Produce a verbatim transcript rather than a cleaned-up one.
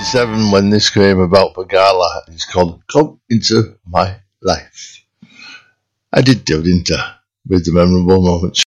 ninety-seven when this came about for Gala. It's called Come Into My Life. I did do, didn't I? With the memorable moments.